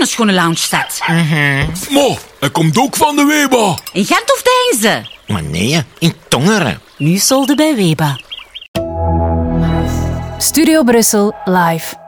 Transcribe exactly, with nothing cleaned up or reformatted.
een schone lounge staat. Maar, hij komt ook van de Weba. In Gent of Deinze? Maar nee, in Tongeren. Nu solde bij Weba. Studio Brussel live.